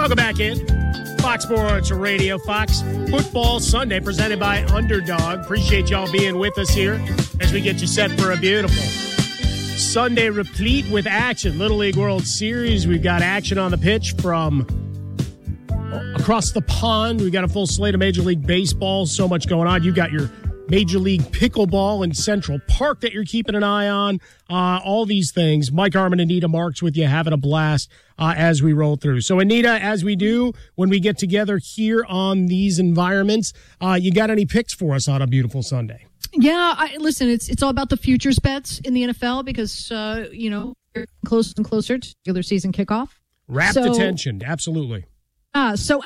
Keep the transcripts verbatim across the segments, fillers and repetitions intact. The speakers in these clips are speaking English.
Welcome back in. Fox Sports Radio, Fox Football Sunday, presented by Underdog. Appreciate y'all being with us here as we get you set for a beautiful Sunday replete with action. Little League World Series. We've got action on the pitch from across the pond. We've got a full slate of Major League Baseball. So much going on. You've got your Major League Pickleball in Central Park that you're keeping an eye on. Uh, all these things. Mike Harmon, Anita Marks with you, having a blast uh, as we roll through. So, Anita, as we do when we get together here on these environments, uh, you got any picks for us on a beautiful Sunday? Yeah, I, listen, it's it's all about the futures bets in the N F L because, uh, you know, we're closer and closer to regular season kickoff. Rapt so, attention, absolutely. Uh, so,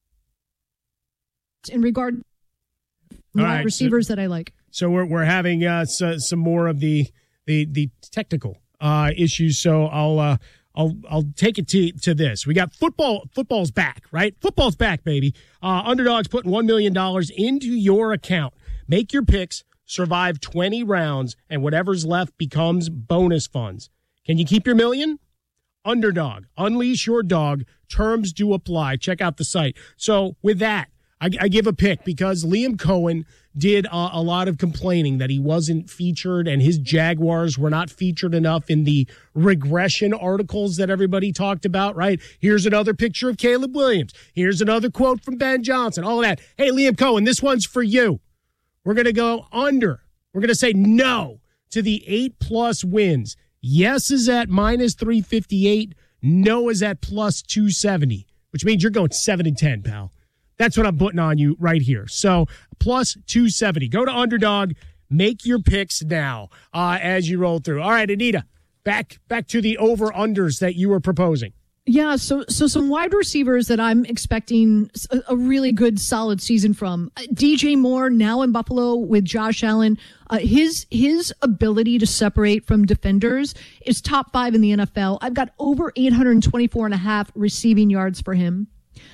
in regard to wide right, receivers so, that I like. So we're we're having uh, so, some more of the the the technical uh, issues. So I'll uh, I'll I'll take it to to this. We got football. Football's back, right? Football's back, baby. Uh, Underdog's putting one million dollars into your account. Make your picks, survive twenty rounds, and whatever's left becomes bonus funds. Can you keep your million? Underdog. Unleash your dog. Terms do apply. Check out the site. So with that, I, I give a pick because Liam Cohen did uh, a lot of complaining that he wasn't featured and his Jaguars were not featured enough in the regression articles that everybody talked about, right? Here's another picture of Caleb Williams. Here's another quote from Ben Johnson, all of that. Hey, Liam Cohen, this one's for you. We're going to go under. We're going to say no to the eight-plus wins. Yes is at minus three fifty-eight. No is at plus two seventy, which means you're going seven and ten, pal. That's what I'm putting on you right here. So plus two seventy. Go to Underdog. Make your picks now uh, as you roll through. All right, Anita, back back to the over-unders that you were proposing. Yeah, so so some wide receivers that I'm expecting a, a really good, solid season from. D J Moore, now in Buffalo with Josh Allen. Uh, his his ability to separate from defenders is top five in the N F L. I've got over eight hundred twenty-four and a half receiving yards for him.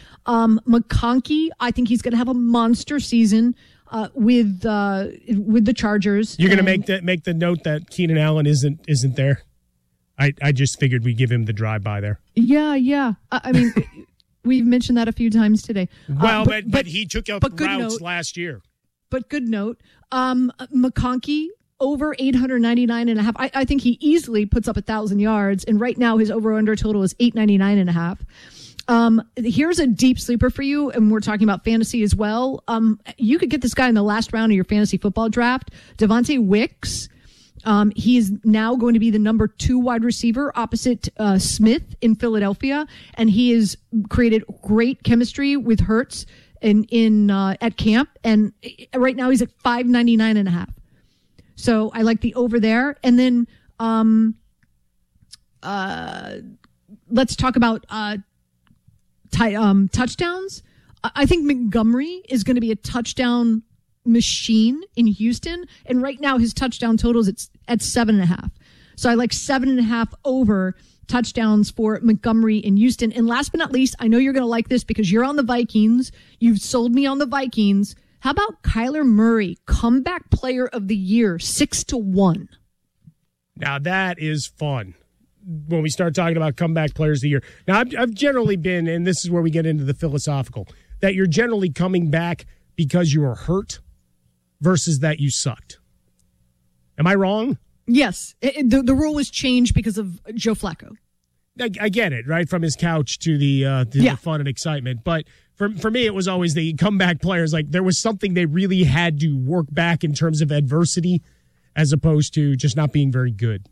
Um, McConkey, I think he's going to have a monster season uh, with uh, with the Chargers. You're going to make the make the note that Keenan Allen isn't isn't there. I, I just figured we'd give him the drive-by there. Yeah, yeah. I, I mean, we've mentioned that a few times today. Well, uh, but, but but he took out routes note, last year. But good note. Um, McConkey, over eight hundred ninety-nine and a half. I, I think he easily puts up one thousand yards, and right now his over-under total is eight ninety-nine and a half. Um, here's a deep sleeper for you, and we're talking about fantasy as well. Um, you could get this guy in the last round of your fantasy football draft. Devontae Wicks. Um, he is now going to be the number two wide receiver opposite uh, Smith in Philadelphia, and he has created great chemistry with Hurts in in uh, at camp. And right now he's at five ninety-nine and a half. So I like the over there. And then um, uh, let's talk about uh, t- um, touchdowns. I think Montgomery is going to be a touchdown machine in Houston, and right now his touchdown totals it's at seven and a half. So I like seven and a half over touchdowns for Montgomery in Houston. And last but not least, I know you're going to like this because you're on the Vikings. You've sold me on the Vikings. How about Kyler Murray, comeback player of the year, six to one? Now that is fun. When we start talking about comeback players of the year. Now I've, I've generally been, and this is where we get into the philosophical, that you're generally coming back because you were hurt versus that you sucked. Am I wrong? Yes. It, the, the rule was changed because of Joe Flacco. I, I get it, right? From his couch to the, uh, to yeah. the fun and excitement. But for for me, it was always the comeback players. Like there was something they really had to work back in terms of adversity as opposed to just not being very good.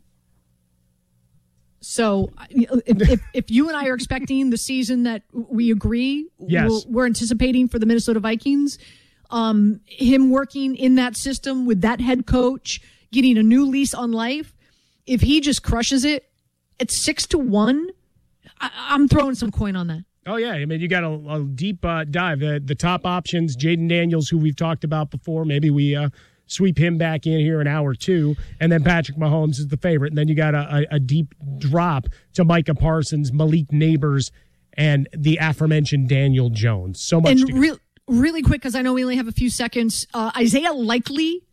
So if, if, if you and I are expecting the season that we agree, yes. we're, we're anticipating for the Minnesota Vikings, Um, him working in that system with that head coach, getting a new lease on life. If he just crushes it at six to one, I, I'm throwing some coin on that. Oh yeah, I mean you got a, a deep uh, dive. Uh, the top options: Jaden Daniels, who we've talked about before. Maybe we uh, sweep him back in here in hour two, and then Patrick Mahomes is the favorite. And then you got a, a, a deep drop to Micah Parsons, Malik Neighbors, and the aforementioned Daniel Jones. So much. And to real. Really quick, because I know we only have a few seconds. Uh, Isaiah Likely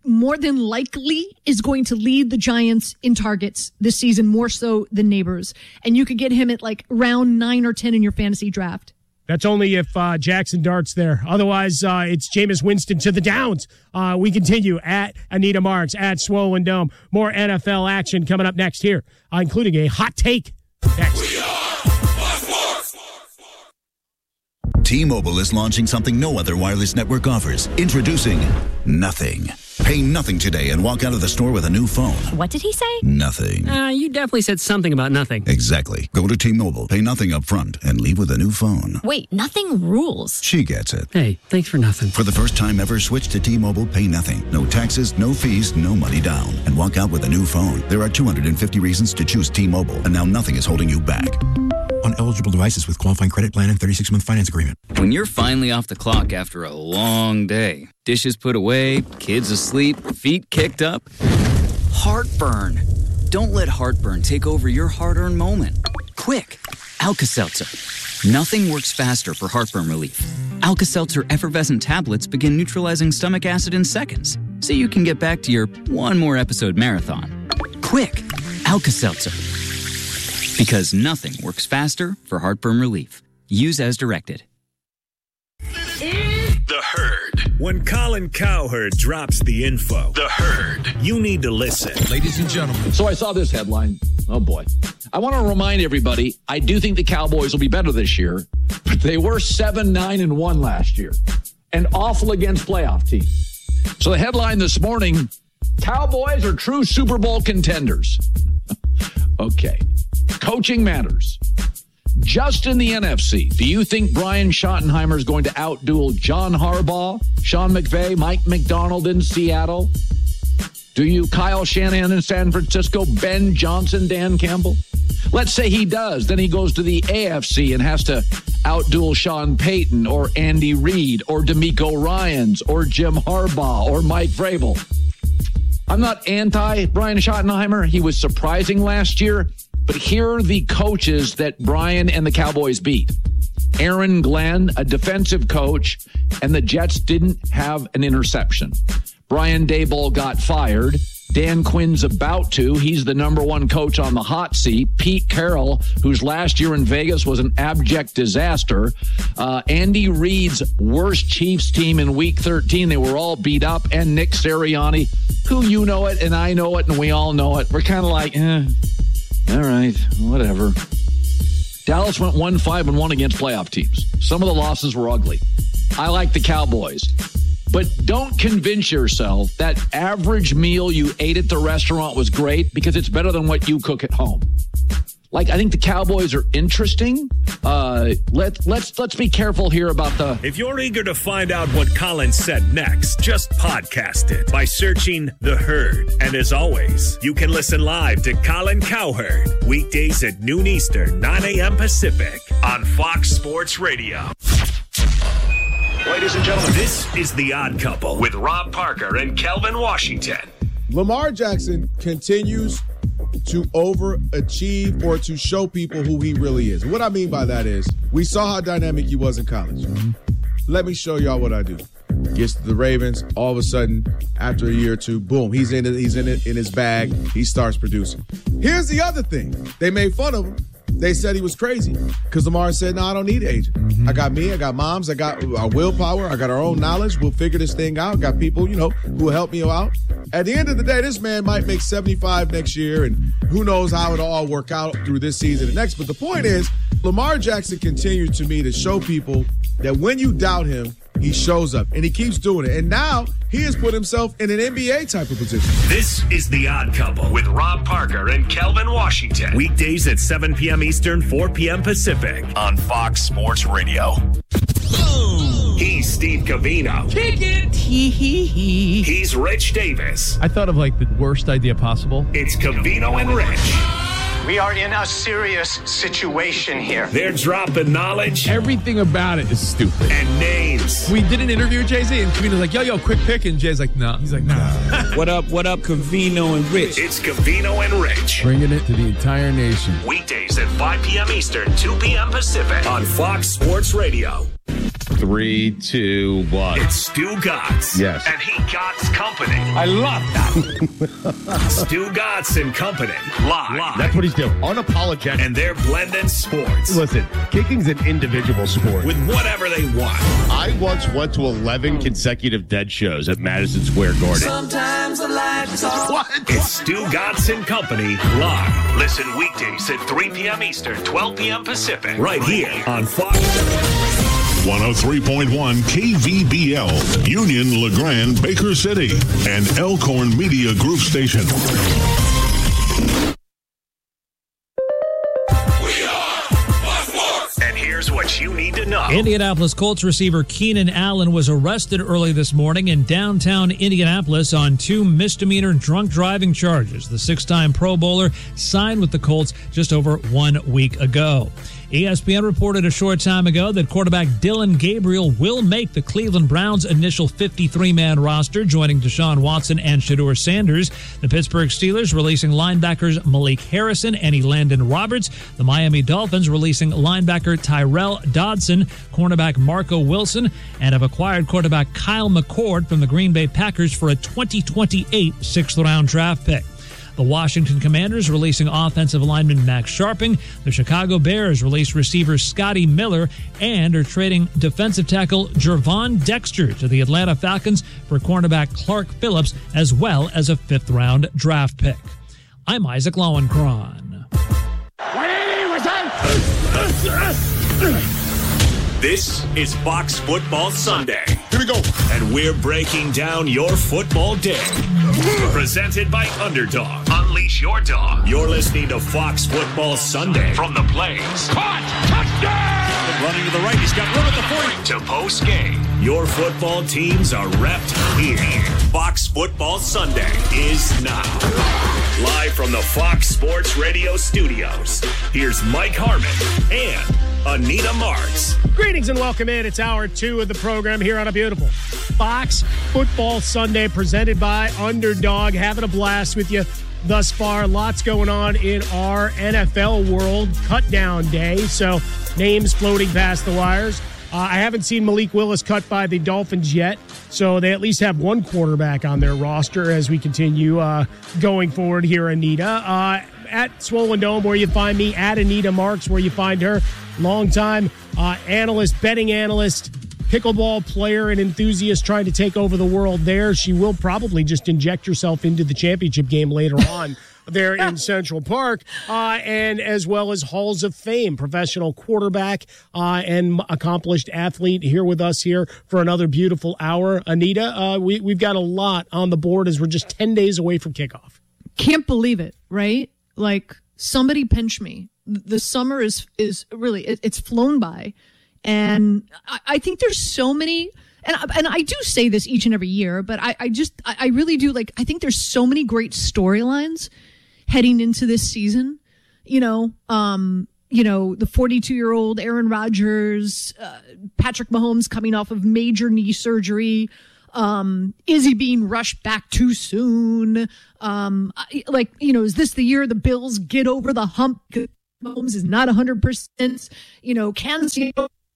more than likely is going to lead the Giants in targets this season, more so than Neighbors. And you could get him at like round nine or ten in your fantasy draft. That's only if uh, Jackson Dart's there. Otherwise, uh, it's Jameis Winston to the downs. Uh, we continue at Anita Marks, at Swollen Dome. More N F L action coming up next here, uh, including a hot take next. We are Sports. T-Mobile is launching something no other wireless network offers. Introducing Nothing. Pay nothing today and walk out of the store with a new phone. What did he say? Nothing. Uh, you definitely said something about nothing. Exactly. Go to T-Mobile, pay nothing up front, and leave with a new phone. Wait, nothing rules. She gets it. Hey, thanks for nothing. For the first time ever, switch to T-Mobile, pay nothing. No taxes, no fees, no money down. And walk out with a new phone. There are two hundred fifty reasons to choose T-Mobile, and now nothing is holding you back. On eligible devices with qualifying credit plan and thirty-six month finance agreement. When you're finally off the clock after a long day, dishes put away, kids asleep, feet kicked up, heartburn. Don't let heartburn take over your hard-earned moment. Quick, Alka-Seltzer. Nothing works faster for heartburn relief. Alka-Seltzer effervescent tablets begin neutralizing stomach acid in seconds, so you can get back to your one more episode marathon. Quick, Alka-Seltzer. Because nothing works faster for heartburn relief. Use as directed. The Herd. When Colin Cowherd drops the info, The Herd, you need to listen. Ladies and gentlemen. So I saw this headline. Oh, boy. I want to remind everybody, I do think the Cowboys will be better this year, but they were seven nine and one last year and awful against playoff teams. So the headline this morning, Cowboys are true Super Bowl contenders. Okay. Coaching matters. Just in the N F C, do you think Brian Schottenheimer is going to outduel John Harbaugh, Sean McVay, Mike McDonald in Seattle? Do you Kyle Shanahan in San Francisco, Ben Johnson, Dan Campbell? Let's say he does. Then he goes to the A F C and has to outduel Sean Payton or Andy Reid or DeMeco Ryans or Jim Harbaugh or Mike Vrabel. I'm not anti Brian Schottenheimer. He was surprising last year. But here are the coaches that Brian and the Cowboys beat. Aaron Glenn, a defensive coach, and the Jets didn't have an interception. Brian Daboll got fired. Dan Quinn's about to. He's the number one coach on the hot seat. Pete Carroll, whose last year in Vegas was an abject disaster. Uh, Andy Reid's worst Chiefs team in week thirteen. They were all beat up. And Nick Sirianni, who you know it and I know it and we all know it. We're kind of like, eh. All right, whatever. Dallas went one five and one against playoff teams. Some of the losses were ugly. I like the Cowboys. But don't convince yourself that average meal you ate at the restaurant was great because it's better than what you cook at home. Like, I think the Cowboys are interesting. Uh, let, let's let's be careful here about the... If you're eager to find out what Colin said next, just podcast it by searching The Herd. And as always, you can listen live to Colin Cowherd weekdays at noon Eastern, nine a.m. Pacific on Fox Sports Radio. Ladies and gentlemen, this is The Odd Couple with Rob Parker and Kelvin Washington. Lamar Jackson continues to overachieve or to show people who he really is. What I mean by that is, we saw how dynamic he was in college. Mm-hmm. Let me show y'all what I do. Gets to the Ravens, all of a sudden, after a year or two, boom, he's in it, he's in it in his bag, he starts producing. Here's the other thing. They made fun of him. They said he was crazy because Lamar said, no, I don't need an agent. Mm-hmm. I got me, I got moms, I got our willpower, I got our own knowledge. We'll figure this thing out. Got people, you know, who will help me out. At the end of the day, this man might make seventy-five next year, and who knows how it'll all work out through this season and next. But the point is, Lamar Jackson continues to me to show people that when you doubt him, he shows up, and he keeps doing it. And now he has put himself in an N B A type of position. This is The Odd Couple with Rob Parker and Kelvin Washington. Weekdays at seven p.m. Eastern, four p.m. Pacific on Fox Sports Radio. He's Steve Covino. Kick it. Hee hee hee. He's Rich Davis. I thought of like the worst idea possible. It's Covino and Rich. We are in a serious situation here. They're dropping knowledge. Everything about it is stupid. And names. We did an interview with Jay-Z, and Covino's like, yo, yo, quick pick. And Jay's like, nah. He's like, nah. What up, what up, Covino and Rich? It's Covino and Rich. Bringing it to the entire nation. Weekdays at five p.m. Eastern, two p.m. Pacific on Fox Sports Radio. Three, two, one. It's Stu Gatz. Yes. And he Gatz Company. I love that. Stu Gatz and Company. Live. Live. That's what he's doing. Unapologetic. And they're blending sports. Listen, kicking's an individual sport. With whatever they want. I once went to eleven consecutive dead shows at Madison Square Garden. Sometimes the lights off. What? It's Stu Gatz and Company live. Listen weekdays at three p.m. Eastern, twelve p.m. Pacific. Right here on Fox. one oh three point one K V B L, Union, LeGrand, Baker City, and Elkhorn Media Group Station. And here's what you need to know. Indianapolis Colts receiver Keenan Allen was arrested early this morning in downtown Indianapolis on two misdemeanor drunk driving charges. The six-time Pro Bowler signed with the Colts just over one week ago. E S P N reported a short time ago that quarterback Dillon Gabriel will make the Cleveland Browns' initial fifty-three man roster, joining Deshaun Watson and Shedeur Sanders. The Pittsburgh Steelers releasing linebackers Malik Harrison and Elandon Roberts. The Miami Dolphins releasing linebacker Tyrell Dodson, cornerback Marco Wilson, and have acquired quarterback Kyle McCord from the Green Bay Packers for a twenty twenty-eight sixth-round draft pick. The Washington Commanders releasing offensive lineman Max Sharping. The Chicago Bears released receiver Scotty Miller and are trading defensive tackle Gervon Dexter to the Atlanta Falcons for cornerback Clark Phillips, as well as a fifth-round draft pick. I'm Isaac Lowenkron. This is Fox Football Sunday. Here we go. And we're breaking down your football day. Presented by Underdog. Unleash your dog. You're listening to Fox Football Sunday. From the plays. Caught! Touchdown! Running to the right. He's got room at the forty. To post game. Your football teams are repped here. Fox Football Sunday is now. Live from the Fox Sports Radio studios. Here's Mike Harmon and Anita Marks. Greetings and welcome in. It's hour two of the program here on a beautiful Fox Football Sunday presented by Underdog. Having a blast with you thus far. Lots going on in our N F L world. Cut down day, so names floating past the wires. Uh, I haven't seen Malik Willis cut by the Dolphins yet, so they at least have one quarterback on their roster as we continue uh, going forward here, Anita. Uh, at Swollen Dome, where you find me, at Anita Marks, where you find her. Longtime uh, analyst, betting analyst, pickleball player, and enthusiast trying to take over the world there. She will probably just inject herself into the championship game later on there in Central Park, uh, and as well as Halls of Fame, professional quarterback uh, and accomplished athlete here with us here for another beautiful hour. Anita, uh, we, we've got a lot on the board as we're just ten days away from kickoff. Can't believe it, right? Like, somebody pinch me. The summer is is really it, it's flown by, and I, I think there's so many. And and I do say this each and every year, but I, I just I, I really do like. I think there's so many great storylines heading into this season. You know, um, you know the forty-two year old Aaron Rodgers, uh, Patrick Mahomes coming off of major knee surgery. Um, is he being rushed back too soon? Um, like, you know, is this the year the Bills get over the hump? Mahomes is not one hundred percent, you know, Kansas City,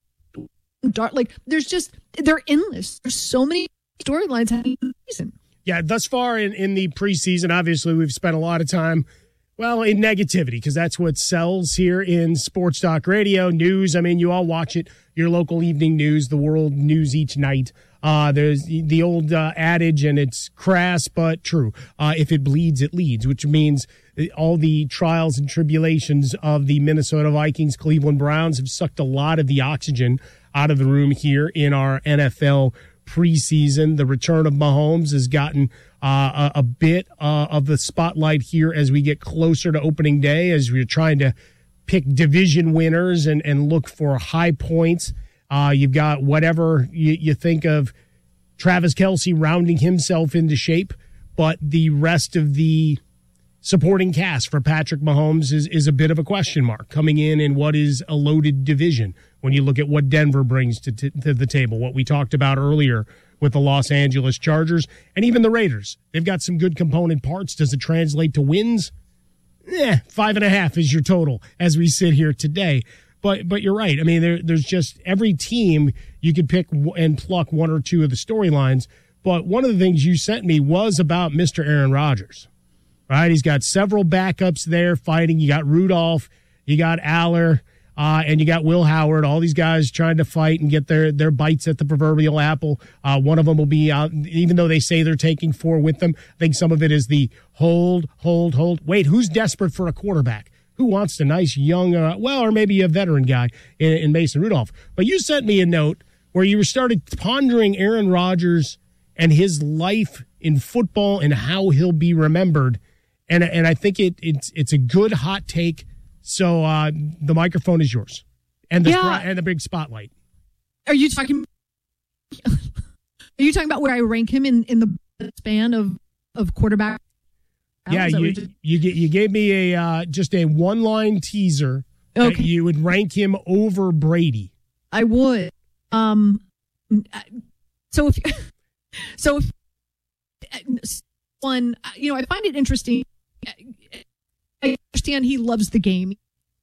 like, there's just, they're endless. There's so many storylines happening in the season. Yeah, thus far in, in the preseason, obviously, we've spent a lot of time, well, in negativity, because that's what sells here in Sports Talk Radio. News, I mean, you all watch it, your local evening news, the world news each night. Uh, there's the old uh, adage, and it's crass but true. Uh, if it bleeds, it leads, which means all the trials and tribulations of the Minnesota Vikings, Cleveland Browns have sucked a lot of the oxygen out of the room here in our N F L preseason. The return of Mahomes has gotten uh, a, a bit uh, of the spotlight here as we get closer to opening day, as we're trying to pick division winners and, and look for high points. Uh, you've got whatever you, you think of Travis Kelce rounding himself into shape, but the rest of the supporting cast for Patrick Mahomes is, is a bit of a question mark coming in in what is a loaded division when you look at what Denver brings to, to, to the table, what we talked about earlier with the Los Angeles Chargers and even the Raiders. They've got some good component parts. Does it translate to wins? Eh, five and a half is your total as we sit here today. But but you're right. I mean, there, there's just every team you could pick and pluck one or two of the storylines. But one of the things you sent me was about Mister Aaron Rodgers, right? He's got several backups there fighting. You got Rudolph, you got Aller, uh, and you got Will Howard. All these guys trying to fight and get their, their bites at the proverbial apple. Uh, one of them will be out, even though they say they're taking four with them. I think some of it is the hold, hold, hold. Wait, who's desperate for a quarterback? Who wants a nice young, uh, well, or maybe a veteran guy in, in Mason Rudolph? But you sent me a note where you started pondering Aaron Rodgers and his life in football and how he'll be remembered. And and I think it it's it's a good hot take. So uh, the microphone is yours. And the yeah. and the big spotlight. Are you talking Are you talking about where I rank him in, in the span of, of quarterback? Yeah, you you, you gave me a uh, just a one-line teaser okay. that you would rank him over Brady. I would. Um so if So, if, one, you know, I find it interesting. I understand he loves the game.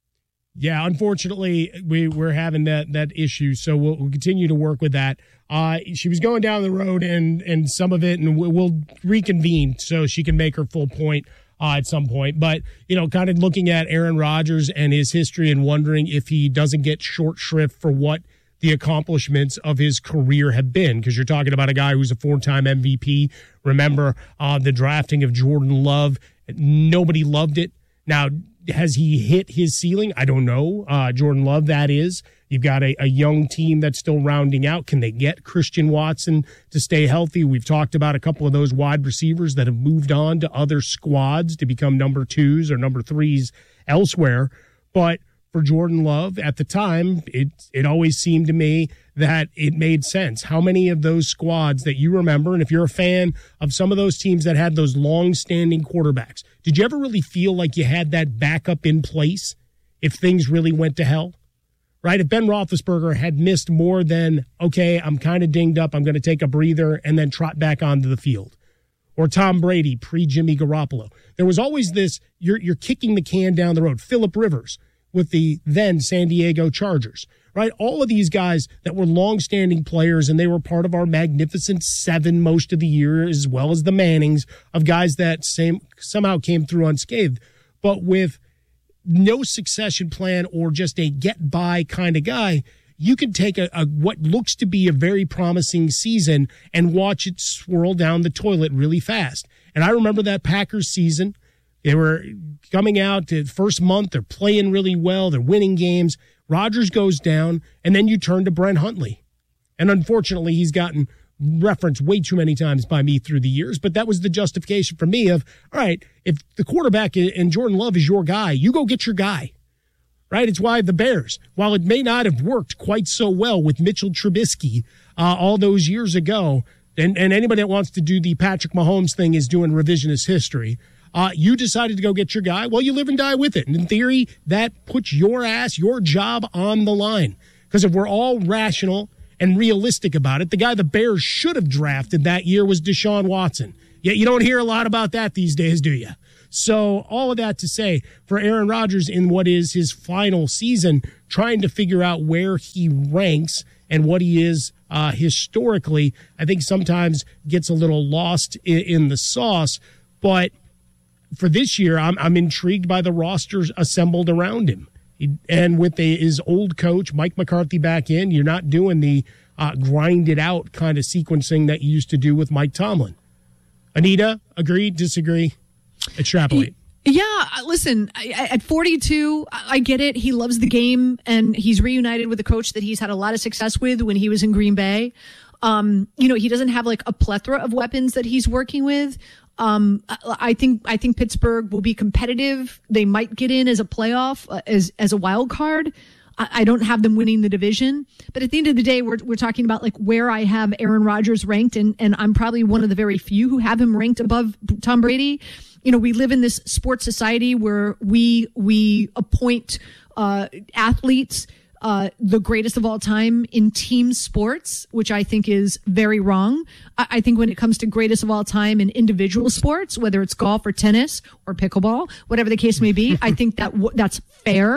Yeah, unfortunately, we, we're having that, that issue, so we'll, we'll continue to work with that. Uh, she was going down the road and, and some of it, and we'll, we'll reconvene so she can make her full point uh, at some point. But, you know, kind of looking at Aaron Rodgers and his history and wondering if he doesn't get short shrift for what the accomplishments of his career have been, because you're talking about a guy who's a four-time M V P. Remember uh, the drafting of Jordan Love. Nobody loved it. Now, has he hit his ceiling? I don't know. Uh, Jordan Love, that is. You've got a, a young team that's still rounding out. Can they get Christian Watson to stay healthy? We've talked about a couple of those wide receivers that have moved on to other squads to become number twos or number threes elsewhere. But for Jordan Love at the time, it it always seemed to me that it made sense. How many of those squads that you remember, and if you're a fan of some of those teams that had those long-standing quarterbacks, did you ever really feel like you had that backup in place if things really went to hell? Right? If Ben Roethlisberger had missed more than, okay, I'm kind of dinged up, I'm going to take a breather and then trot back onto the field. Or Tom Brady, pre-Jimmy Garoppolo. There was always this, you're you're kicking the can down the road. Phillip Rivers with the then San Diego Chargers, right? All of these guys that were long-standing players, and they were part of our magnificent seven most of the year, as well as the Mannings, of guys that same somehow came through unscathed. But with no succession plan or just a get-by kind of guy, you can take a, a what looks to be a very promising season and watch it swirl down the toilet really fast. And I remember that Packers season. They were coming out the first month. They're playing really well. They're winning games. Rodgers goes down, and then you turn to Brent Hundley. And unfortunately, he's gotten referenced way too many times by me through the years, but that was the justification for me of, all right, if the quarterback and Jordan Love is your guy, you go get your guy, right? It's why the Bears, while it may not have worked quite so well with Mitchell Trubisky uh, all those years ago, and, and anybody that wants to do the Patrick Mahomes thing is doing revisionist history. Uh, you decided to go get your guy. Well, you live and die with it. And in theory, that puts your ass, your job on the line. Because if we're all rational and realistic about it, the guy the Bears should have drafted that year was Deshaun Watson. Yet you don't hear a lot about that these days, do you? So all of that to say, for Aaron Rodgers in what is his final season, trying to figure out where he ranks and what he is uh, historically, I think sometimes gets a little lost in, in the sauce. But for this year, I'm I'm intrigued by the rosters assembled around him. He, and with the, his old coach, Mike McCarthy, back in, you're not doing the uh, grinded out kind of sequencing that you used to do with Mike Tomlin. Anita, agree, disagree, extrapolate. Yeah, listen, at forty-two, I get it. He loves the game, and he's reunited with a coach that he's had a lot of success with when he was in Green Bay. Um, you know, he doesn't have like a plethora of weapons that he's working with. Um, I think, I think Pittsburgh will be competitive. They might get in as a playoff, uh, as, as a wild card. I, I don't have them winning the division, but at the end of the day, we're, we're talking about like where I have Aaron Rodgers ranked. And, and I'm probably one of the very few who have him ranked above Tom Brady. You know, we live in this sports society where we, we appoint, uh, athletes, Uh, the greatest of all time in team sports, which I think is very wrong. I, I think when it comes to greatest of all time in individual sports, whether it's golf or tennis or pickleball, whatever the case may be, I think that w- that's fair.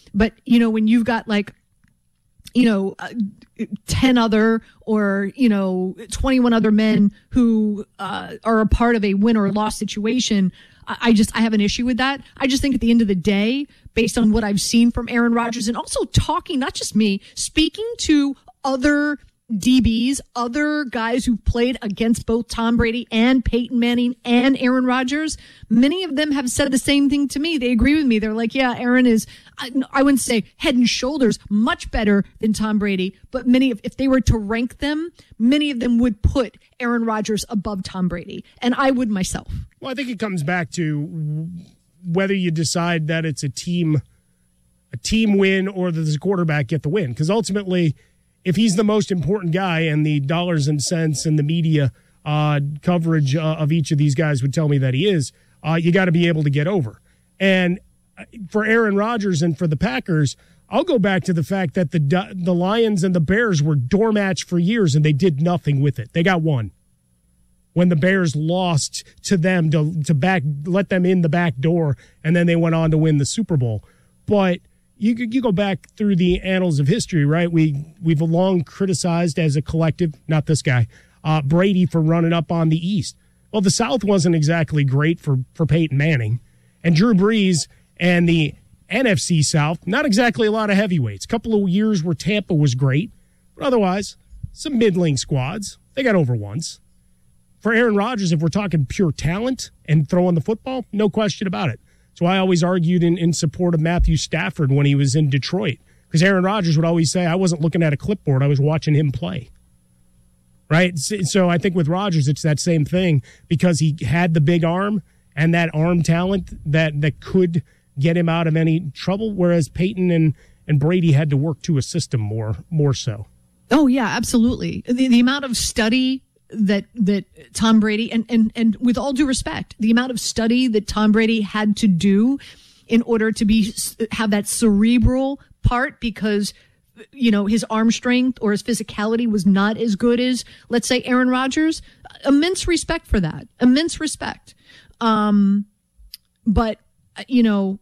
but you know, when you've got like, you know, uh, ten other or, you know, twenty-one other men who uh, are a part of a win or loss situation, I, I just, I have an issue with that. I just think at the end of the day, based on what I've seen from Aaron Rodgers and also talking, not just me, speaking to other D Bs, other guys who've played against both Tom Brady and Peyton Manning and Aaron Rodgers, many of them have said the same thing to me. They agree with me. They're like, yeah, Aaron is, I, I wouldn't say head and shoulders much better than Tom Brady, but many of, if they were to rank them, many of them would put Aaron Rodgers above Tom Brady, and I would myself. Well, I think it comes back to whether you decide that it's a team, a team win or that the quarterback get the win, because ultimately, if he's the most important guy and the dollars and cents and the media uh, coverage uh, of each of these guys would tell me that he is, uh, you got to be able to get over. And for Aaron Rodgers and for the Packers, I'll go back to the fact that the the Lions and the Bears were doormats for years and they did nothing with it. They got one. When the Bears lost to them to to back let them in the back door, and then they went on to win the Super Bowl. But You you go back through the annals of history, right? We, we've long criticized as a collective, not this guy, uh, Brady for running up on the East. Well, the South wasn't exactly great for, for Peyton Manning. And Drew Brees and the N F C South, not exactly a lot of heavyweights. A couple of years where Tampa was great, but otherwise, some middling squads. They got over once. For Aaron Rodgers, if we're talking pure talent and throwing the football, no question about it. So I always argued in, in support of Matthew Stafford when he was in Detroit, because Aaron Rodgers would always say, I wasn't looking at a clipboard, I was watching him play. Right? So I think with Rodgers, it's that same thing, because he had the big arm and that arm talent that, that could get him out of any trouble, whereas Peyton and, and Brady had to work to a system more, more so. Oh, yeah, absolutely. The, the amount of study that that Tom Brady, and, and, and with all due respect, the amount of study that Tom Brady had to do in order to be have that cerebral part, because, you know, his arm strength or his physicality was not as good as, let's say, Aaron Rodgers. Immense respect for that. Immense respect. Um, but, you know,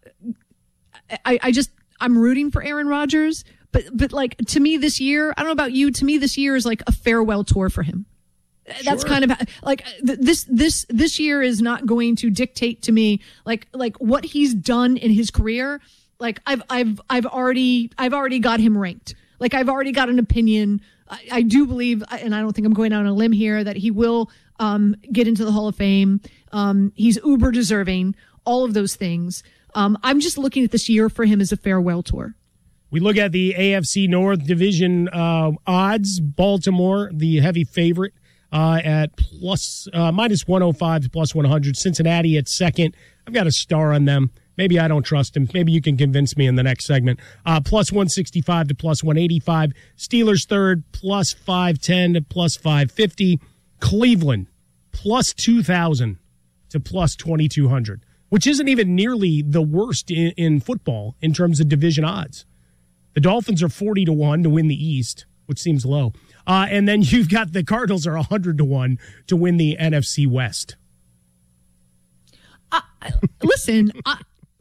I, I just, I'm rooting for Aaron Rodgers. But, but like, to me this year, I don't know about you, to me this year is like a farewell tour for him. That's sure. kind of like th- this, this, this year is not going to dictate to me like, like what he's done in his career. Like I've, I've, I've already, I've already got him ranked. Like I've already got an opinion. I, I do believe, and I don't think I'm going out on a limb here, that he will, um, get into the Hall of Fame. Um, he's uber deserving, all of those things. Um, I'm just looking at this year for him as a farewell tour. We look at the A F C North Division uh, odds. Baltimore, the heavy favorite, uh, at plus uh, minus one oh five to plus one hundred. Cincinnati at second. I've got a star on them. Maybe I don't trust him. Maybe you can convince me in the next segment. Uh, plus one sixty-five to plus one eighty-five. Steelers third, plus five ten to plus five fifty. Cleveland, plus two thousand to plus twenty-two hundred, which isn't even nearly the worst in, in football in terms of division odds. The Dolphins are forty to one to win the East, which seems low. Uh, and then you've got the Cardinals are one hundred to one to win the N F C West. Uh, listen, I,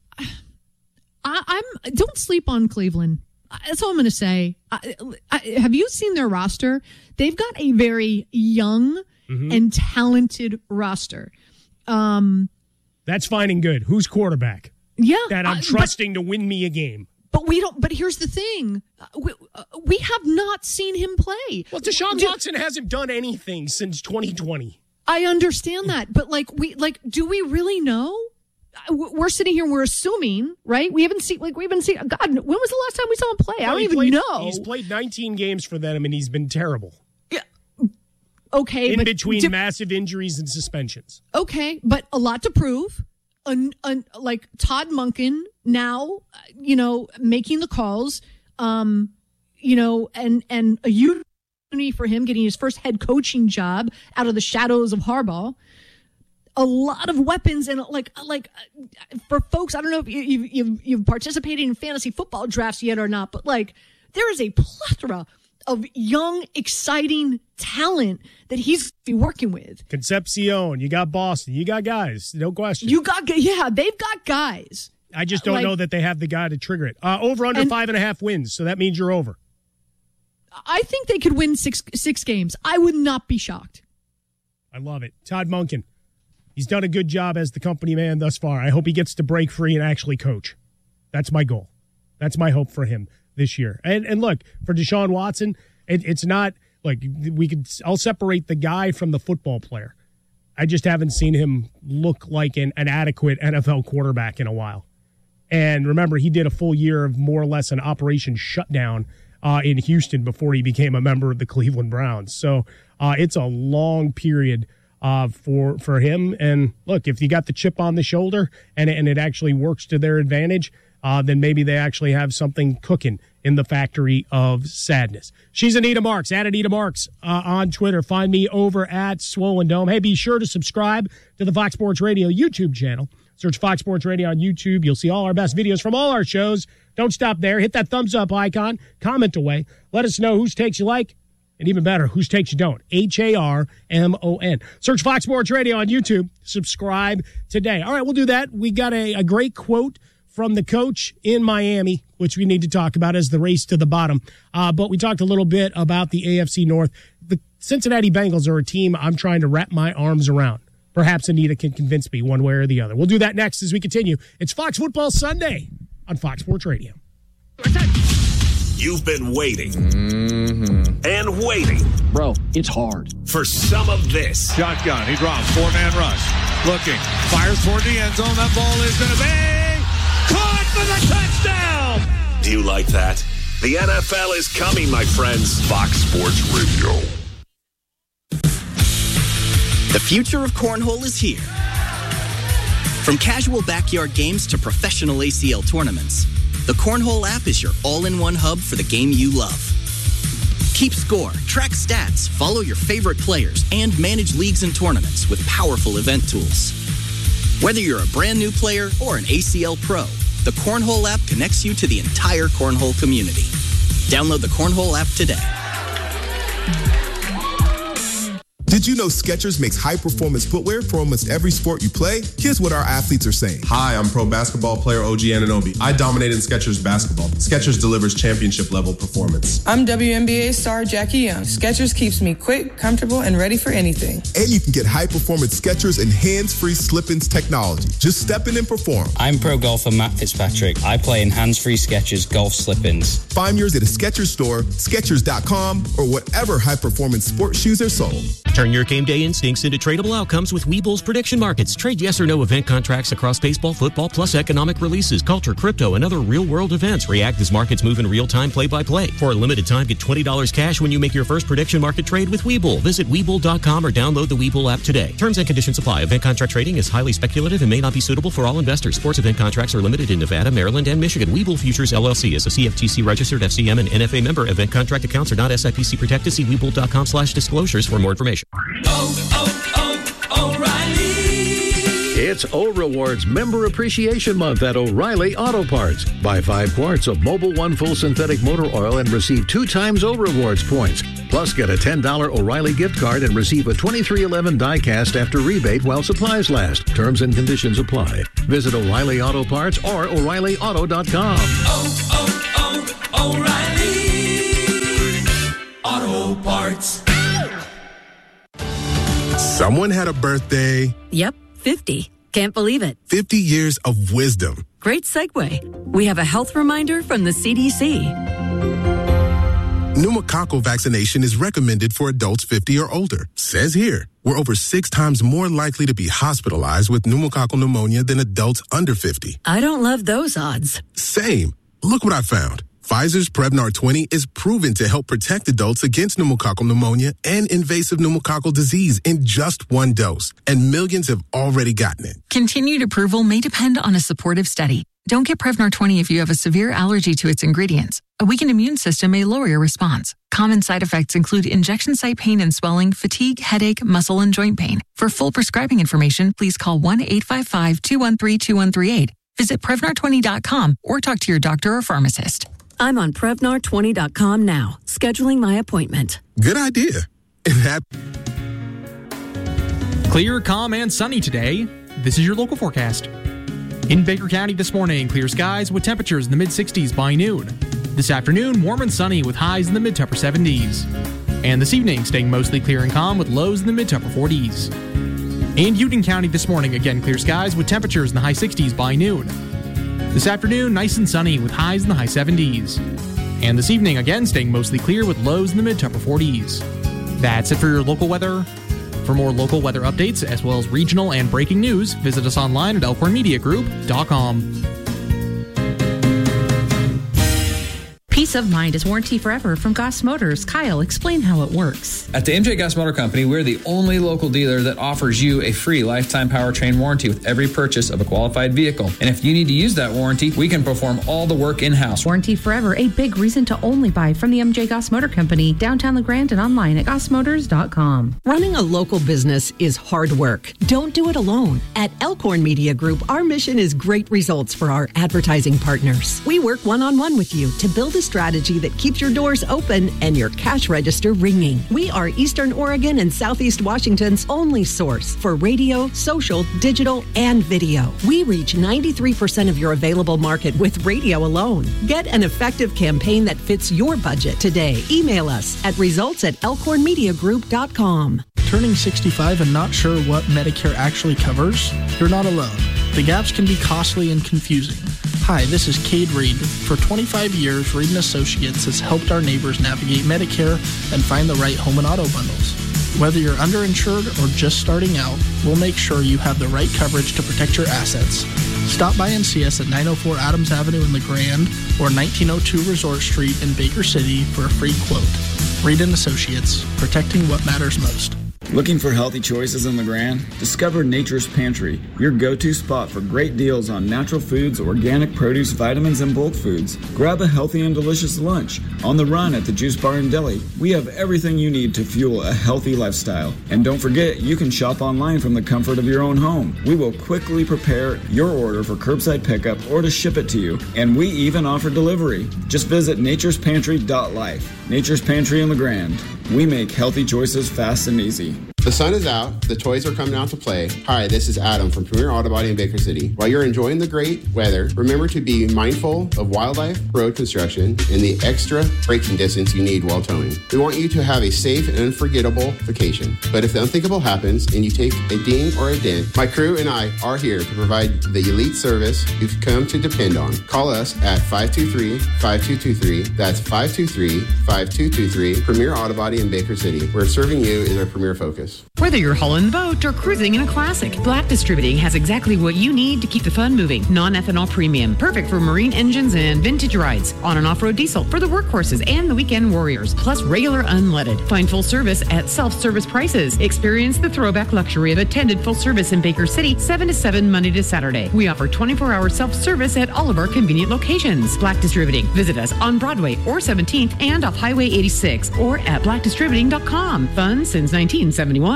I, I'm don't sleep on Cleveland. That's all I'm going to say. I, I, have you seen their roster? They've got a very young mm-hmm. and talented roster. Um, That's fine and good. Who's quarterback? Yeah. That I'm uh, trusting but, to win me a game. But we don't. But here's the thing: we, uh, we have not seen him play. Well, Deshaun do, Watson hasn't done anything since twenty twenty. I understand that, but like we like, do we really know? We're sitting here and we're assuming, right? We haven't seen like we haven't seen. God, when was the last time we saw him play? Well, I don't even played, know. He's played nineteen games for them, and he's been terrible. Yeah. Okay. In but between do, massive injuries and suspensions. Okay, but a lot to prove. An, an, like Todd Monken now, you know, making the calls, um, you know, and and a opportunity for him getting his first head coaching job out of the shadows of Harbaugh. A lot of weapons and like like for folks, I don't know if you, you've, you've you've participated in fantasy football drafts yet or not, but like there is a plethora of young, exciting talent that he's be working with. Concepcion, you got Boston, you got guys, no question. You got, yeah, they've got guys. I just don't like, know that they have the guy to trigger it. Uh, over under and, five and a half wins, so that means you're over. I think they could win six six games. I would not be shocked. I love it. Todd Monken. He's done a good job as the company man thus far. I hope he gets to break free and actually coach. That's my goal. That's my hope for him this year. And and look, for Deshaun Watson, it, it's not like we could. I'll separate the guy from the football player. I just haven't seen him look like an, an adequate N F L quarterback in a while. And remember, he did a full year of more or less an operation shutdown uh, in Houston before he became a member of the Cleveland Browns. So uh, it's a long period uh, for for him. And look, if you got the chip on the shoulder and, and it actually works to their advantage, uh, then maybe they actually have something cooking in the factory of sadness. She's Anita Marks, at Anita Marks uh, on Twitter. Find me over at Swollen Dome. Hey, be sure to subscribe to the Fox Sports Radio YouTube channel. Search Fox Sports Radio on YouTube. You'll see all our best videos from all our shows. Don't stop there. Hit that thumbs up icon. Comment away. Let us know whose takes you like, and even better, whose takes you don't. H A R M O N. Search Fox Sports Radio on YouTube. Subscribe today. All right, we'll do that. We got a, a great quote from the coach in Miami, which we need to talk about as the race to the bottom. Uh, but we talked a little bit about the A F C North. The Cincinnati Bengals are a team I'm trying to wrap my arms around. Perhaps Anita can convince me one way or the other. We'll do that next as we continue. It's Fox Football Sunday on Fox Sports Radio. You've been waiting mm-hmm. and waiting. Bro, it's hard. For some of this. Shotgun. He drops. Four-man rush. Looking. Fires toward the end zone. That ball is going to be caught for the touchdown. Do you like that? The N F L is coming, my friends. Fox Sports Radio. The future of cornhole is here. From casual backyard games to professional A C L tournaments, the Cornhole app is your all-in-one hub for the game you love. Keep score, track stats, follow your favorite players, and manage leagues and tournaments with powerful event tools. Whether you're a brand new player or an A C L pro, the Cornhole app connects you to the entire cornhole community. Download the Cornhole app today. Did you know Skechers makes high-performance footwear for almost every sport you play? Here's what our athletes are saying. Hi, I'm pro basketball player O G Anunoby. I dominate in Skechers basketball. Skechers delivers championship-level performance. I'm W N B A star Jackie Young. Skechers keeps me quick, comfortable, and ready for anything. And you can get high-performance Skechers and hands-free slip-ins technology. Just step in and perform. I'm pro golfer Matt Fitzpatrick. I play in hands-free Skechers golf slip-ins. Find yours at a Skechers store, Skechers dot com, or whatever high-performance sports shoes are sold. Turn your game day instincts into tradable outcomes with Webull's prediction markets. Trade yes or no event contracts across baseball, football, plus economic releases, culture, crypto, and other real-world events. React as markets move in real time, play-by-play. For a limited time, get twenty dollars cash when you make your first prediction market trade with Webull. Visit Webull dot com or download the Webull app today. Terms and conditions apply. Event contract trading is highly speculative and may not be suitable for all investors. Sports event contracts are limited in Nevada, Maryland, and Michigan. Webull Futures, L L C is a C F T C-registered F C M and N F A member. Event contract accounts are not S I P C protected. See Webull dot com slash disclosures for more information. Oh, oh, oh, O'Reilly. It's O Rewards Member Appreciation Month at O'Reilly Auto Parts. Buy five quarts of Mobil One Full Synthetic Motor Oil and receive two times O Rewards points. Plus, get a ten dollars O'Reilly gift card and receive a twenty-three eleven die-cast after rebate while supplies last. Terms and conditions apply. Visit O'Reilly Auto Parts or O'Reilly Auto dot com. Oh, oh, oh, O'Reilly Auto Parts. Someone had a birthday. Yep, fifty. Can't believe it. fifty years of wisdom. Great segue. We have a health reminder from the C D C. Pneumococcal vaccination is recommended for adults fifty or older. Says here, we're over six times more likely to be hospitalized with pneumococcal pneumonia than adults under fifty. I don't love those odds. Same. Look what I found. Pfizer's Prevnar twenty is proven to help protect adults against pneumococcal pneumonia and invasive pneumococcal disease in just one dose, and millions have already gotten it. Continued approval may depend on a supportive study. Don't get Prevnar twenty if you have a severe allergy to its ingredients. A weakened immune system may lower your response. Common side effects include injection site pain and swelling, fatigue, headache, muscle, and joint pain. For full prescribing information, please call one eight five five, two one three, two one three eight. Visit Prevnar twenty dot com or talk to your doctor or pharmacist. I'm on Prevnar twenty dot com now, scheduling my appointment. Good idea. Clear, calm, and sunny today. This is your local forecast. In Baker County this morning, clear skies with temperatures in the mid-sixties by noon. This afternoon, warm and sunny with highs in the mid to upper seventies. And this evening, staying mostly clear and calm with lows in the mid to upper forties. In Union County this morning, again clear skies with temperatures in the high sixties by noon. This afternoon, nice and sunny with highs in the high seventies. And this evening, again staying mostly clear with lows in the mid to upper forties. That's it for your local weather. For more local weather updates, as well as regional and breaking news, visit us online at elkhorn media group dot com. Peace of mind is warranty forever from Goss Motors. Kyle, explain how it works. At the M J Goss Motor Company, we're the only local dealer that offers you a free lifetime powertrain warranty with every purchase of a qualified vehicle. And if you need to use that warranty, we can perform all the work in-house. Warranty forever, a big reason to only buy from the M J Goss Motor Company, downtown LeGrand and online at goss motors dot com. Running a local business is hard work. Don't do it alone. At Elkhorn Media Group, our mission is great results for our advertising partners. We work one-on-one with you to build a strategy that keeps your doors open and your cash register ringing. We are Eastern Oregon and Southeast Washington's only source for radio, social, digital, and video. We reach ninety-three percent of your available market with radio alone. Get an effective campaign that fits your budget today. Email us at results at elkhorn media group dot com. Turning sixty-five and not sure what Medicare actually covers? You're not alone. The gaps can be costly and confusing. Hi, this is Cade Reed. For twenty-five years, Reed and Associates has helped our neighbors navigate Medicare and find the right home and auto bundles. Whether you're underinsured or just starting out, we'll make sure you have the right coverage to protect your assets. Stop by and see us at nine oh four Adams Avenue in LeGrand or nineteen oh two Resort Street in Baker City for a free quote. Reed and Associates, protecting what matters most. Looking for healthy choices in LeGrand? Discover Nature's Pantry, your go-to spot for great deals on natural foods, organic produce, vitamins, and bulk foods. Grab a healthy and delicious lunch. On the run at the Juice Bar and Deli, we have everything you need to fuel a healthy lifestyle. And don't forget, you can shop online from the comfort of your own home. We will quickly prepare your order for curbside pickup or to ship it to you. And we even offer delivery. Just visit natures pantry dot life. Nature's Pantry in LeGrand. We make healthy choices fast and easy. The sun is out, the toys are coming out to play. Hi, this is Adam from Premier Auto Body in Baker City. While you're enjoying the great weather, remember to be mindful of wildlife, road construction, and the extra braking distance you need while towing. We want you to have a safe and unforgettable vacation. But if the unthinkable happens and you take a ding or a dent, my crew and I are here to provide the elite service you've come to depend on. Call us at five two three, five two two three. That's five two three, five two two three. Premier Auto Body in Baker City, where serving you is our premier focus. Whether you're hauling the boat or cruising in a classic, Black Distributing has exactly what you need to keep the fun moving. Non-ethanol premium, perfect for marine engines and vintage rides. On and off-road diesel for the workhorses and the weekend warriors, plus regular unleaded. Find full service at self-service prices. Experience the throwback luxury of attended full service in Baker City, seven to seven Monday to Saturday. We offer twenty-four hour self-service at all of our convenient locations. Black Distributing. Visit us on Broadway or seventeenth and off Highway eighty-six or at black distributing dot com. Fun since nineteen seventy-one.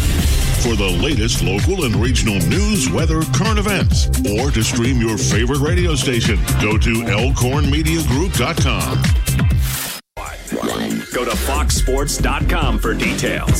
For the latest local and regional news, weather, current events, or to stream your favorite radio station, go to elkhorn media group dot com. Go to fox sports dot com for details.